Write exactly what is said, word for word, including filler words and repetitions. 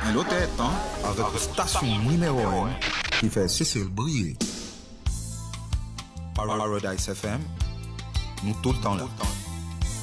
Mais l'autre est, hein, avec la station numéro un qui fait Cécile briller. Paradise F M, nous tout le temps là.